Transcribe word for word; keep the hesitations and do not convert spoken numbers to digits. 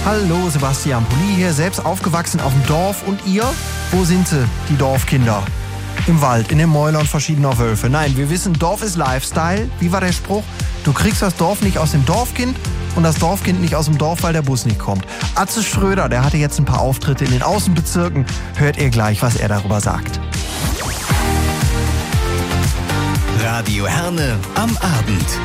Hallo, Sebastian Pulli hier, selbst aufgewachsen auf dem Dorf. Und ihr? Wo sind sie, die Dorfkinder? Im Wald, in den Mäulern verschiedener Wölfe. Nein, wir wissen, Dorf ist Lifestyle. Wie war der Spruch? Du kriegst das Dorf nicht aus dem Dorfkind und das Dorfkind nicht aus dem Dorf, weil der Bus nicht kommt. Atze Schröder, der hatte jetzt ein paar Auftritte in den Außenbezirken. Hört ihr gleich, was er darüber sagt. Radio Herne am Abend.